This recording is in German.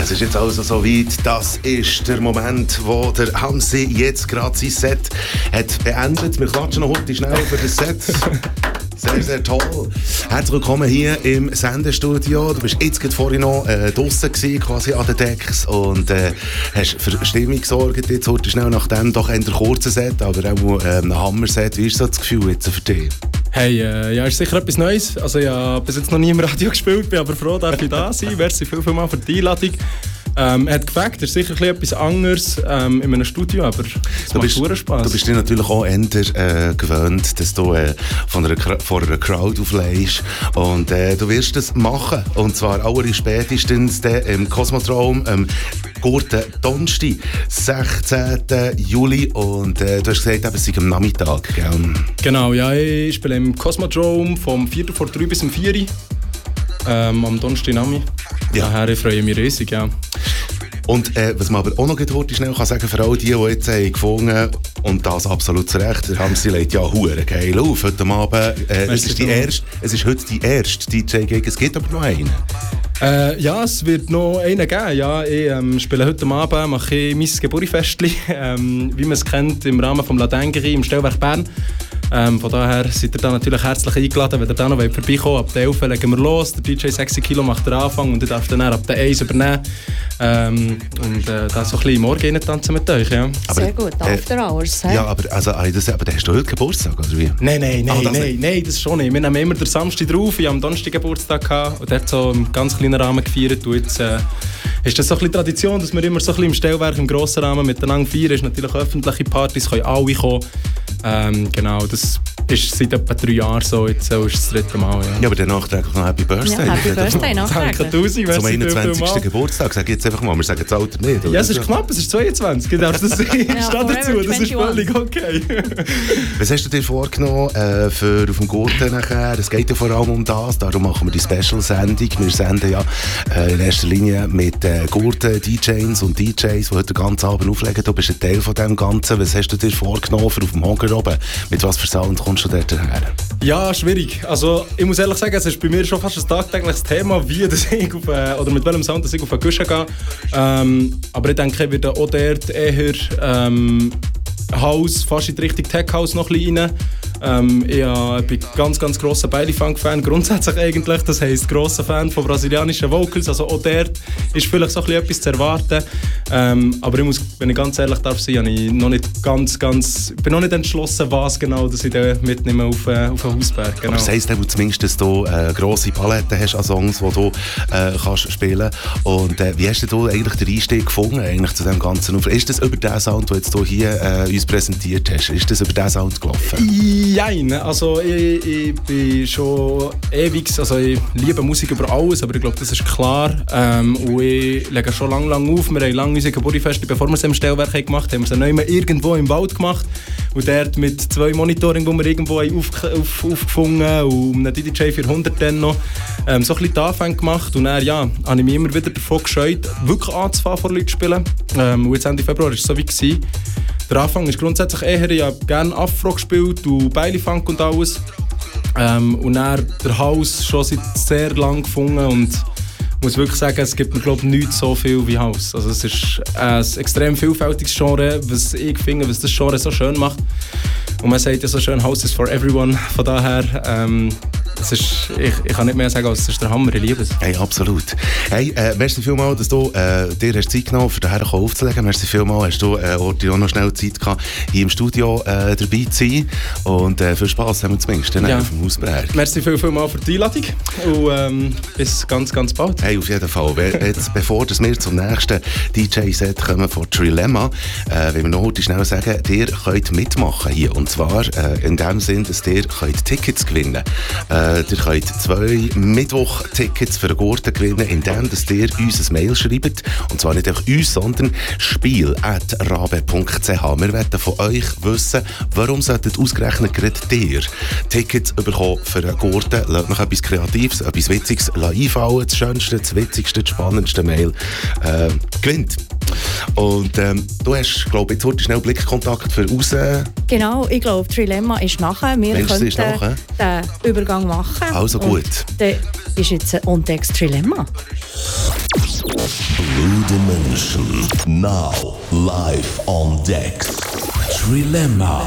Es ist jetzt also so weit, das ist der Moment, wo der Hamsi jetzt gerade sein Set hat beendet. Wir klatschen noch heute schnell für das Set. Sehr, sehr toll. Herzlich willkommen hier im Sendestudio. Du bist jetzt gerade vorhin noch draussen gewesen, quasi an den Decks und hast für Stimmung gesorgt. Jetzt heute schnell nach dem doch eher kurzen Set, aber auch ein Hammer-Set. Wie ist so das Gefühl jetzt für dich? Hey, ja, ist sicher etwas Neues. Also ich habe bis jetzt noch nie im Radio gespielt, bin aber froh, dass ich da sein. Merci vielmals für die Einladung. Hat gefällt, ist sicher etwas anderes in einem Studio, aber es macht super Spass. Du bist dir natürlich auch eher gewöhnt, dass du vor einer Crowd auflegst und du wirst das machen, und zwar allerspätestens im Kosmodrom Gurten Donnerstag, 16. Juli, und du hast gesagt, es sei am Nachmittag, gell? Genau, ja, ich spiele im Kosmodrom vom 4:03 bis 4 am Donnerstagnachmittag. Ja. Daher freue ich mich riesig, ja. Und was man aber auch noch heute schnell kann sagen, für all die jetzt gefunden, und das absolut zu Recht, der Hamsi legt ja hure geil auf heute Abend. Es ist heute die erste DJ-Gig, es gibt aber noch einen. Ja, es wird noch einen geben. Ja, ich spiele heute Abend, mache ich mein Geburtstagsfestchen, wie man es kennt, im Rahmen des La Dinguerie im Stellwerk Bern. Von daher seid ihr da natürlich herzlich eingeladen, wenn ihr da noch vorbeikommen wollt. Ab der 11 legen wir los, der DJ 60 Kilo macht den Anfang und ich darf dann ab der 1 übernehmen. Und da so ein bisschen morgen tanzen mit euch. Ja. Aber, sehr gut, After Hours. Ja, aber hast du heute Geburtstag, oder wie? Nein, das schon nicht. Wir nehmen immer den Samstag drauf, ich hatte am Donnerstag Geburtstag gehabt, und dort so im ganz kleinen Rahmen gefeiert. Und jetzt ist das so ein bisschen Tradition, dass wir immer so ein bisschen im Stellwerk, im grossen Rahmen miteinander feiern. Es ist natürlich öffentliche Partys, können alle kommen. Genau, das ist seit etwa 3 Jahren so, jetzt ist das 3. Mal. Ja, aber dann nachträglich noch Happy Birthday. Ja, Happy Birthday nachträglich. Zum 21. Geburtstag, sag jetzt einfach mal, wir sagen das Alter nicht. Oder? Ja, es ist knapp, es ist 22, du darfst das steht dazu, das ist völlig okay. Was hast du dir vorgenommen für auf dem Gurten nachher? Es geht ja vor allem um das, darum machen wir die Special-Sendung. Wir senden ja in erster Linie mit Gurten-DJs und DJs, die heute den ganzen Abend auflegen. Du bist ein Teil von dem Ganzen. Was hast du dir vorgenommen für auf dem Hocker oben? Mit was für Sound kommst du dort her? Ja, schwierig. Also, ich muss ehrlich sagen, es ist bei mir schon fast ein tagtägliches Thema, wie das ich oder mit welchem Sound ich auf den Guschen gehe. Aber ich denke, ich werde auch dort eher House, fast in die Richtung Tech House noch ein bisschen rein. Ich bin ganz grosser Bailey-Funk-Fan, grundsätzlich eigentlich. Das heisst, grosser Fan von brasilianischen Vocals. Also auch dort ist vielleicht so ein bisschen etwas zu erwarten. Aber ich muss, wenn ich ganz ehrlich darf sein, ich noch nicht bin noch nicht entschlossen, was genau das ich da mitnehme auf den Hausberg. Genau. Aber das heisst zumindest, dass du grosse Palette hast an Songs, die du kannst spielen. Und wie hast du eigentlich den Einstieg gefunden eigentlich zu dem Ganzen? Ist das über den Sound, den du hier uns präsentiert hast, ist das über den Sound gelaufen? Nein, also ich bin schon ewig, also ich liebe Musik über alles, aber ich glaube, das ist klar. Und ich lege schon lange auf. Wir haben lange unsere Geburtstagsfeste, bevor wir es im Stellwerk gemacht haben, wir es neu irgendwo im Wald gemacht. Und dort mit 2 Monitoring, die wir irgendwo aufgefunden und einem DJ 400 dann noch, so ein bisschen die Anfänge gemacht. Und dann, ja, habe ich mich immer wieder davon gescheut, wirklich anzufangen, vor Leuten zu spielen. Und jetzt Ende Februar war es so wie gewesen. Der Anfang ist grundsätzlich eher, ich habe gerne Afro gespielt und Bailey-Funk und alles. Und dann der House schon seit sehr lang gefunden und ich muss wirklich sagen, es gibt mir glaube ich nicht so viel wie House. Also es ist ein extrem vielfältiges Genre, was ich finde, was das Genre so schön macht. Und man sagt ja so schön, House is for everyone. Von daher, ich kann nicht mehr sagen, als es ist der Hammer, ich liebe es. Hey, absolut. Hey, merci vielmals, dass du dir hast Zeit genommen hast, daher aufzulegen. Merci vielmals, hast du auch noch schnell Zeit gehabt, hier im Studio dabei zu sein. Und viel Spass haben wir zumindest dann auf dem Hausberg. Merci vielmals für die Einladung und bis ganz bald. Hey, auf jeden Fall. Jetzt, bevor wir zum nächsten DJ-Set kommen von Trilemma, will wir noch heute schnell sagen, ihr könnt mitmachen hier. Und zwar in dem Sinn, dass ihr könnt Tickets gewinnen könnt. Ihr könnt 2 Mittwoch-Tickets für den Gurten gewinnen, indem ihr uns ein Mail schreibt. Und zwar nicht einfach uns, sondern spiel@rabe.ch. Wir wollen von euch wissen, warum solltet ausgerechnet gerade ihr Tickets bekommen für den Gurten. Lasst euch etwas Kreatives, etwas Witziges einfallen. Das Schönste, das Witzigste, das Spannendste Mail gewinnt. Und du hast, glaube ich, jetzt heute schnell Blickkontakt für raus. Genau, ich glaube, Trilemma ist nachher. Wir könnten den Übergang machen. Also gut. Und dann ist jetzt On Text Trilemma. Blue Dimension, now live on Dex. Trilemma.